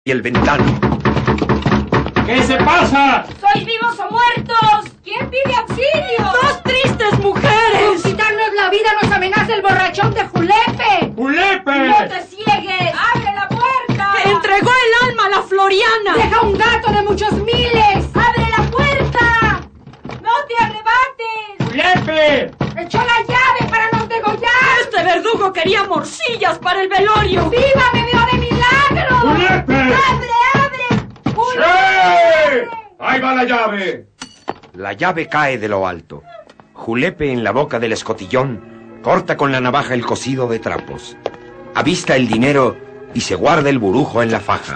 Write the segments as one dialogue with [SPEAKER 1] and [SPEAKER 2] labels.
[SPEAKER 1] y el ventano.
[SPEAKER 2] ¿Qué se pasa?
[SPEAKER 3] ¿Sois vivos o muertos? ¿Quién pide auxilio?
[SPEAKER 4] ¡Dos tristes mujeres!
[SPEAKER 3] Por quitarnos la vida nos amenaza el borrachón de Julepe.
[SPEAKER 2] ¡Julepe!
[SPEAKER 3] ¡No te ciegues! ¡Abre la puerta!
[SPEAKER 4] ¡Entregó el alma a la Floriana!
[SPEAKER 3] ¡Deja un gato de muchos miles! ¡Abre la puerta! ¡No te arrebates!
[SPEAKER 2] ¡Julepe!
[SPEAKER 3] ¡Echó la llave para nos degollar!
[SPEAKER 4] ¡Este verdugo quería morcillas para el velorio!
[SPEAKER 3] ¡Viva, me vio de milagro!
[SPEAKER 2] ¡Julepe!
[SPEAKER 3] ¡Abre, abre!
[SPEAKER 2] ¡Sí!
[SPEAKER 3] ¡Julepe!
[SPEAKER 2] ¡Ahí va la llave!
[SPEAKER 1] La llave cae de lo alto. Julepe, en la boca del escotillón, corta con la navaja el cosido de trapos. Avista el dinero y se guarda el burujo en la faja.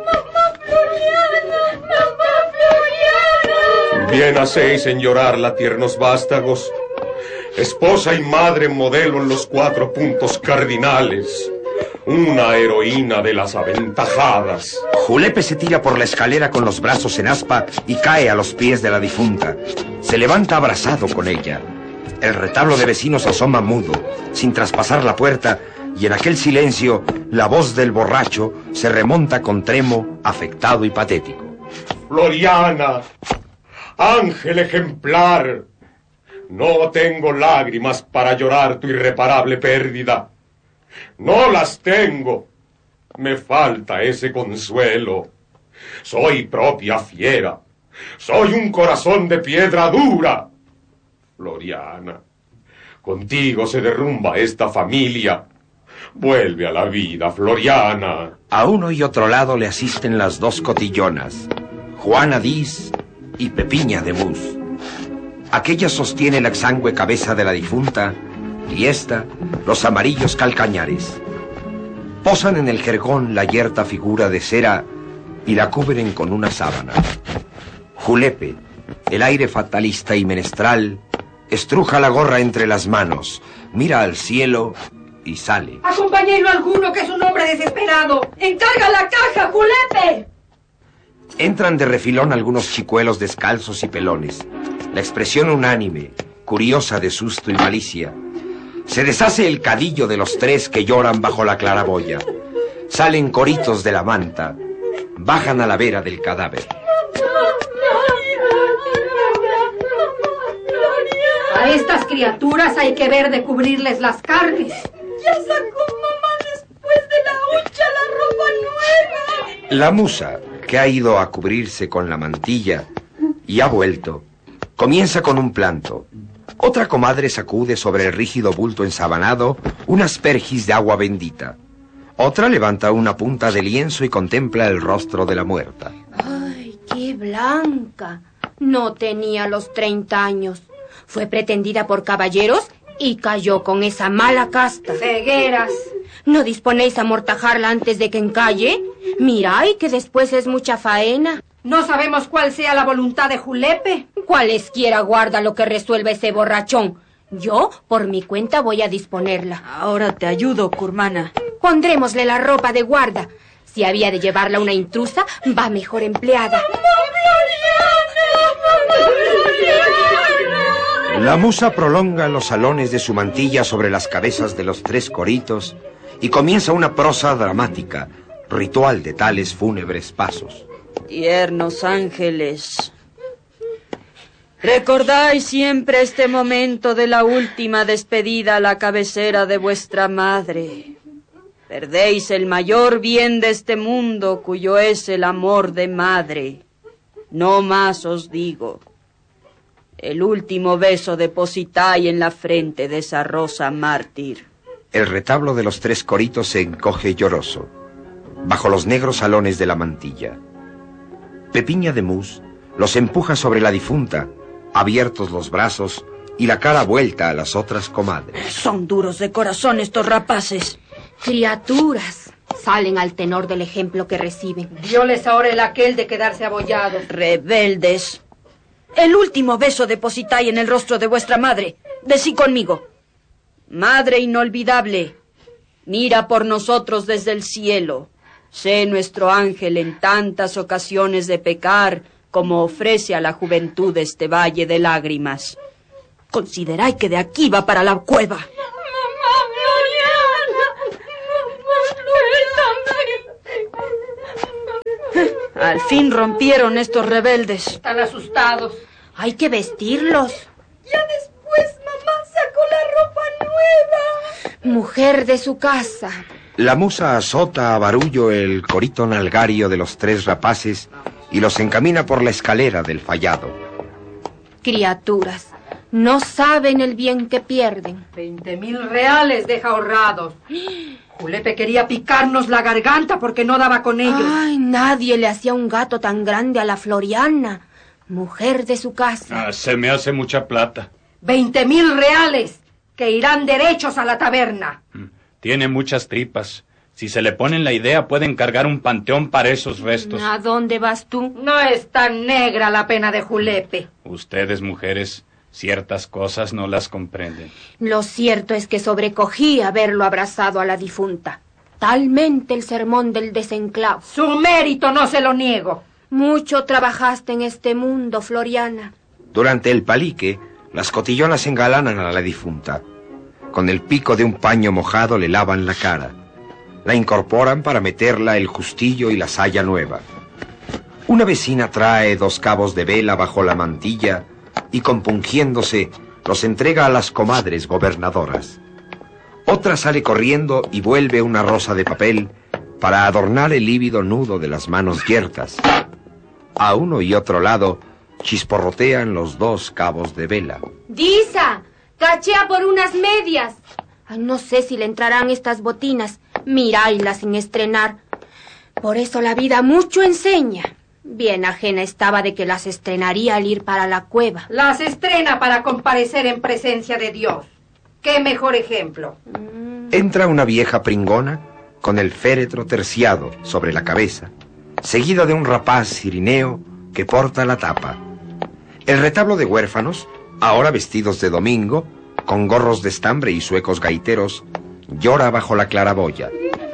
[SPEAKER 5] Bien hacéis en llorarla, tiernos vástagos. Esposa y madre modelo en los 4 puntos cardinales. Una heroína de las aventajadas.
[SPEAKER 1] Julepe se tira por la escalera con los brazos en aspa y cae a los pies de la difunta. Se levanta abrazado con ella. El retablo de vecinos asoma mudo, sin traspasar la puerta, y en aquel silencio la voz del borracho se remonta con tremo, afectado y patético.
[SPEAKER 5] Floriana, ángel ejemplar, no tengo lágrimas para llorar tu irreparable pérdida. No las tengo. Me falta ese consuelo. Soy propia fiera. Soy un corazón de piedra dura. Floriana, contigo se derrumba esta familia. Vuelve a la vida, Floriana.
[SPEAKER 1] A uno y otro lado le asisten las 2 cotillonas, Juana Diz y Pepiña de Mus. Aquella sostiene la exangüe cabeza de la difunta y esta los amarillos calcañares. Posan en el jergón la yerta figura de cera y la cubren con una sábana. Julepe, el aire fatalista y menestral, estruja la gorra entre las manos, mira al cielo y sale.
[SPEAKER 3] ¡Acompáñelo alguno, que es un hombre desesperado!
[SPEAKER 4] ¡Encarga la caja, Julepe!
[SPEAKER 1] Entran de refilón algunos chicuelos descalzos y pelones. La expresión unánime, curiosa de susto y malicia. Se deshace el cadillo de los 3 que lloran bajo la claraboya. Salen coritos de la manta. Bajan a la vera del cadáver.
[SPEAKER 3] A estas criaturas hay que ver de cubrirles las carnes.
[SPEAKER 4] ¡Ya sacó mamá después de la hucha la ropa nueva!
[SPEAKER 1] La musa, que ha ido a cubrirse con la mantilla y ha vuelto, comienza con un planto. Otra comadre sacude sobre el rígido bulto ensabanado un aspergis de agua bendita. Otra levanta una punta de lienzo y contempla el rostro de la muerta.
[SPEAKER 6] ¡Ay, qué blanca! No tenía los 30 años. Fue pretendida por caballeros y cayó con esa mala casta.
[SPEAKER 3] ¡Cegueras!
[SPEAKER 6] ¿No disponéis a amortajarla antes de que encalle? Mirad que después es mucha faena.
[SPEAKER 3] No sabemos cuál sea la voluntad de Julepe.
[SPEAKER 6] Cualesquiera guarda lo que resuelva ese borrachón. Yo, por mi cuenta, voy a disponerla.
[SPEAKER 4] Ahora te ayudo, Curmana.
[SPEAKER 6] Pondrémosle la ropa de guarda. Si había de llevarla una intrusa, va mejor empleada.
[SPEAKER 1] La musa prolonga los salones de su mantilla sobre las cabezas de los 3 coritos y comienza una prosa dramática, ritual de tales fúnebres pasos.
[SPEAKER 4] Tiernos ángeles, recordáis siempre este momento de la última despedida a la cabecera de vuestra madre. Perdéis el mayor bien de este mundo, cuyo es el amor de madre. No más os digo. El último beso depositáis en la frente de esa rosa mártir.
[SPEAKER 1] El retablo de los 3 coritos se encoge lloroso, bajo los negros salones de la mantilla. Pepiña de Mus los empuja sobre la difunta, abiertos los brazos y la cara vuelta a las otras comadres.
[SPEAKER 4] Son duros de corazón estos rapaces.
[SPEAKER 6] Criaturas. Salen al tenor del ejemplo que reciben.
[SPEAKER 3] Dióles ahora el aquel de quedarse abollados.
[SPEAKER 4] Rebeldes. El último beso depositáis en el rostro de vuestra madre. Decí conmigo. Madre inolvidable, mira por nosotros desde el cielo. Sé nuestro ángel en tantas ocasiones de pecar como ofrece a la juventud este valle de lágrimas. Consideráis que de aquí va para la cueva. Al fin rompieron estos rebeldes.
[SPEAKER 3] Están asustados.
[SPEAKER 6] Hay que vestirlos.
[SPEAKER 3] Ya después mamá sacó la ropa nueva.
[SPEAKER 6] Mujer de su casa.
[SPEAKER 1] La musa azota a barullo el corito nalgario de los 3 rapaces y los encamina por la escalera del fallado.
[SPEAKER 6] Criaturas, no saben el bien que pierden.
[SPEAKER 3] 20.000 reales deja ahorrados. Julepe quería picarnos la garganta porque no daba con ellos.
[SPEAKER 6] Ay, nadie le hacía un gato tan grande a la Floriana, mujer de su casa.
[SPEAKER 2] Se me hace mucha plata.
[SPEAKER 3] 20.000 reales que irán derechos a la taberna.
[SPEAKER 2] Tiene muchas tripas. Si se le ponen la idea, pueden cargar un panteón para esos restos.
[SPEAKER 6] ¿A dónde vas tú?
[SPEAKER 3] No es tan negra la pena de Julepe.
[SPEAKER 2] Ustedes, mujeres, ciertas cosas no las comprenden.
[SPEAKER 6] Lo cierto es que sobrecogí haberlo abrazado a la difunta. Talmente el sermón del desenclavo.
[SPEAKER 3] Su mérito no se lo niego.
[SPEAKER 6] Mucho trabajaste en este mundo, Floriana.
[SPEAKER 1] Durante el palique, las cotillonas engalanan a la difunta. Con el pico de un paño mojado le lavan la cara. La incorporan para meterla el justillo y la saya nueva. Una vecina trae 2 cabos de vela bajo la mantilla y, compungiéndose, los entrega a las comadres gobernadoras. Otra sale corriendo y vuelve una rosa de papel para adornar el lívido nudo de las manos yertas. A uno y otro lado chisporrotean los 2 cabos de vela.
[SPEAKER 6] ¡Disa! ¡Cachea por unas medias! Ay, no sé si le entrarán estas botinas. Miráilas sin estrenar. Por eso la vida mucho enseña. Bien ajena estaba de que las estrenaría al ir para la cueva.
[SPEAKER 3] Las estrena para comparecer en presencia de Dios. ¡Qué mejor ejemplo!
[SPEAKER 1] Entra una vieja pringona con el féretro terciado sobre la cabeza, seguida de un rapaz cirineo que porta la tapa. El retablo de huérfanos, ahora vestidos de domingo, con gorros de estambre y suecos gaiteros, llora bajo la claraboya.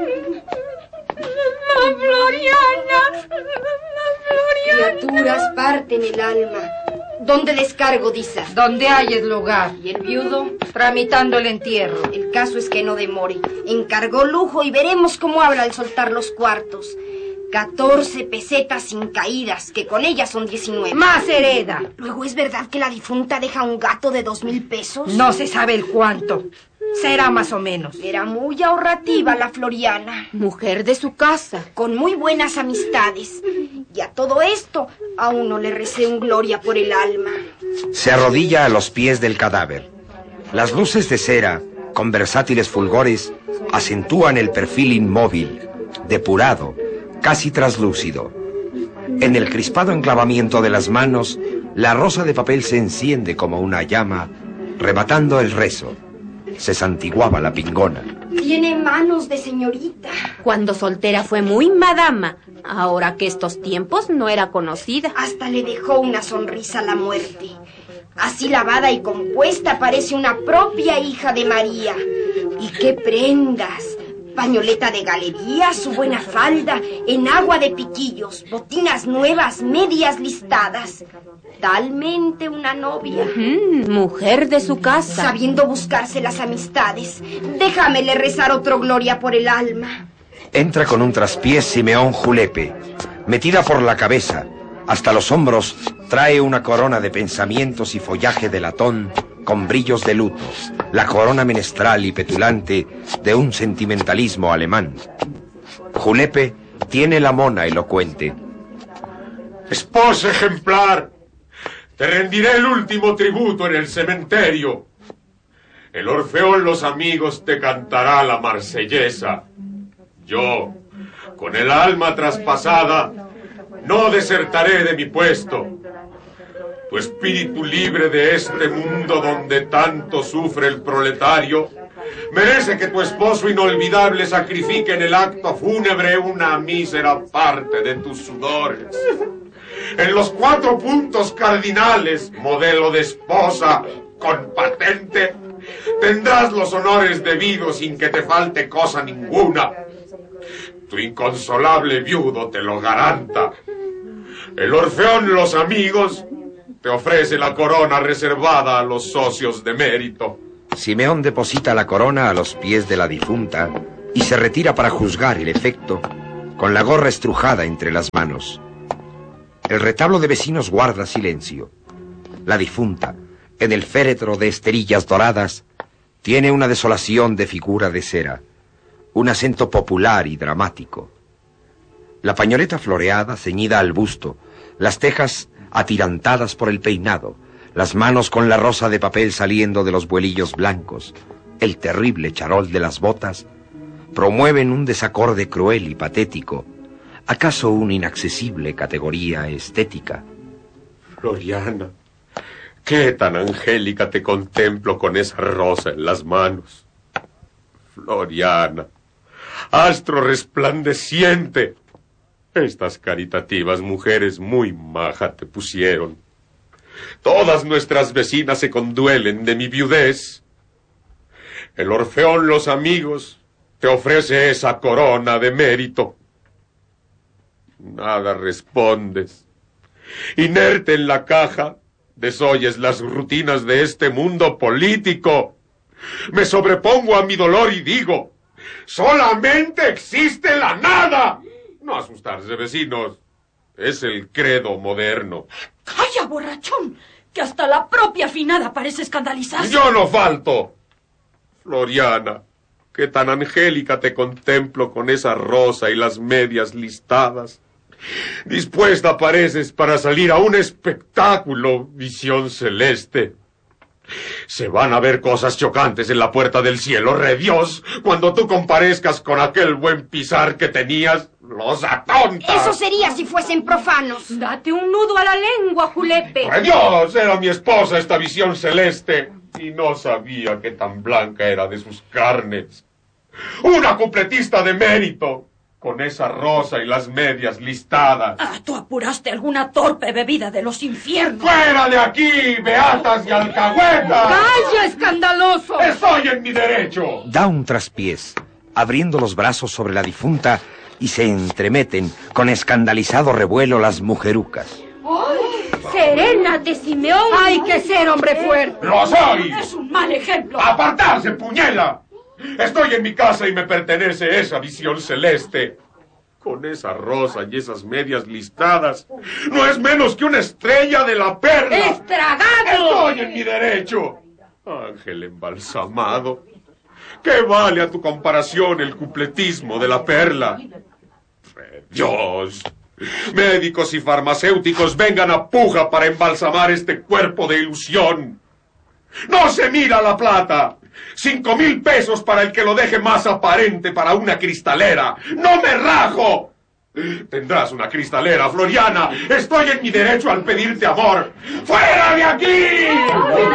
[SPEAKER 3] ¡La Floriana! ¡La Floriana!
[SPEAKER 6] Criaturas parten el alma. ¿Dónde descargo, Disa?
[SPEAKER 3] Donde hayes lugar.
[SPEAKER 6] ¿Y el viudo?
[SPEAKER 3] Tramitando el entierro.
[SPEAKER 7] El caso es que no demore. Encargó lujo y veremos cómo habla al soltar los cuartos. 14 pesetas sin caídas, que con ellas son 19.
[SPEAKER 3] ¡Más hereda!
[SPEAKER 7] Luego, ¿es verdad que la difunta deja un gato de 2.000 pesos?
[SPEAKER 3] No se sabe el cuánto. Será más o menos.
[SPEAKER 7] Era muy ahorrativa la Floriana.
[SPEAKER 6] Mujer de su casa.
[SPEAKER 7] Con muy buenas amistades. Y a todo esto, a uno le recé un gloria por el alma.
[SPEAKER 1] Se arrodilla a los pies del cadáver. Las luces de cera, con versátiles fulgores, acentúan el perfil inmóvil, depurado, casi traslúcido. En el crispado enclavamiento de las manos, la rosa de papel se enciende como una llama, rematando el rezo. Se santiguaba la pingona.
[SPEAKER 7] Tiene manos de señorita.
[SPEAKER 6] Cuando soltera fue muy madama. Ahora que estos tiempos no era conocida.
[SPEAKER 7] Hasta le dejó una sonrisa a la muerte. Así lavada y compuesta parece una propia hija de María. ¿Y qué prendas? Pañoleta de galería, su buena falda, enagua de piquillos, botinas nuevas, medias listadas. Talmente una novia.
[SPEAKER 6] Mujer de su casa.
[SPEAKER 7] Sabiendo buscarse las amistades. Déjamele rezar otro gloria por el alma.
[SPEAKER 1] Entra con un traspiés Simeón Julepe. Metida por la cabeza, hasta los hombros, trae una corona de pensamientos y follaje de latón con brillos de luto, la corona menestral y petulante de un sentimentalismo alemán. Julepe tiene la mona elocuente.
[SPEAKER 5] Esposa ejemplar, te rendiré el último tributo en el cementerio. El Orfeón Los Amigos te cantará la marsellesa. Yo, con el alma traspasada, no desertaré de mi puesto. Tu espíritu libre de este mundo donde tanto sufre el proletario merece que tu esposo inolvidable sacrifique en el acto fúnebre una mísera parte de tus sudores. En los 4 puntos cardinales, modelo de esposa con patente, tendrás los honores debidos sin que te falte cosa ninguna. Tu inconsolable viudo te lo garanta. El Orfeón Los Amigos te ofrece la corona reservada a los socios de mérito.
[SPEAKER 1] Simeón deposita la corona a los pies de la difunta y se retira para juzgar el efecto, con la gorra estrujada entre las manos. El retablo de vecinos guarda silencio. La difunta, en el féretro de esterillas doradas, tiene una desolación de figura de cera, un acento popular y dramático. La pañoleta floreada, ceñida al busto, las tejas atirantadas por el peinado, las manos con la rosa de papel saliendo de los vuelillos blancos, el terrible charol de las botas, promueven un desacorde cruel y patético, acaso una inaccesible categoría estética.
[SPEAKER 5] Floriana, qué tan angélica te contemplo con esa rosa en las manos. Floriana, astro resplandeciente. Estas caritativas mujeres muy maja te pusieron. Todas nuestras vecinas se conduelen de mi viudez. El Orfeón Los Amigos te ofrece esa corona de mérito. Nada respondes. Inerte en la caja, desoyes las rutinas de este mundo político. Me sobrepongo a mi dolor y digo, solamente existe la nada. No asustarse, vecinos. Es el credo moderno.
[SPEAKER 4] ¡Calla, borrachón! Que hasta la propia finada parece escandalizarse.
[SPEAKER 5] Yo no falto. Floriana, qué tan angélica te contemplo con esa rosa y las medias listadas. Dispuesta pareces para salir a un espectáculo, visión celeste. Se van a ver cosas chocantes en la puerta del cielo, ¡redios! Cuando tú comparezcas con aquel buen pisar que tenías, los atontas.
[SPEAKER 7] Eso sería si fuesen profanos.
[SPEAKER 6] Date un nudo a la lengua, Julepe.
[SPEAKER 5] ¡Redios! Era mi esposa esta visión celeste, y no sabía que tan blanca era de sus carnes. Una cupletista de mérito, con esa rosa y las medias listadas.
[SPEAKER 4] Ah, tú apuraste alguna torpe bebida de los infiernos.
[SPEAKER 5] ¡Fuera de aquí, beatas y alcahuetas!
[SPEAKER 3] ¡Calla, escandaloso!
[SPEAKER 5] ¡Estoy en mi derecho!
[SPEAKER 1] Da un traspiés, abriendo los brazos sobre la difunta, y se entremeten con escandalizado revuelo las mujerucas.
[SPEAKER 6] Serénate, Simeón.
[SPEAKER 3] ¡Hay que ser hombre fuerte!
[SPEAKER 5] ¡Lo soy!
[SPEAKER 4] Es un mal ejemplo.
[SPEAKER 5] ¡Apartarse, puñela! Estoy en mi casa y me pertenece esa visión celeste. Con esa rosa y esas medias listadas, no es menos que una estrella de la perla.
[SPEAKER 3] ¡Estragado!
[SPEAKER 5] Estoy en mi derecho. Ángel embalsamado. ¿Qué vale a tu comparación el cupletismo de la perla? Dios. Médicos y farmacéuticos vengan a puja para embalsamar este cuerpo de ilusión. ¡No se mira la plata! 5,000 pesos para el que lo deje más aparente para una cristalera. ¡No me rajo! Tendrás una cristalera, Floriana. Estoy en mi derecho al pedirte amor. ¡Fuera de aquí!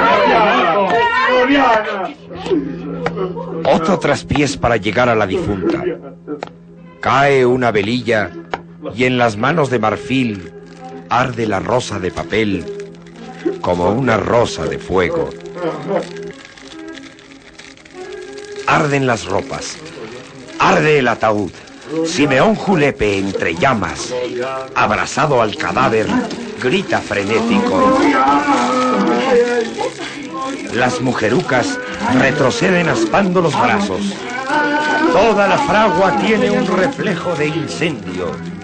[SPEAKER 5] ¡Floriana!
[SPEAKER 1] Otro traspiés para llegar a la difunta. Cae una velilla y en las manos de marfil arde la rosa de papel como una rosa de fuego. Arden las ropas, arde el ataúd. Simeón Julepe, entre llamas, abrazado al cadáver, grita frenético. Las mujerucas retroceden aspando los brazos. Toda la fragua tiene un reflejo de incendio.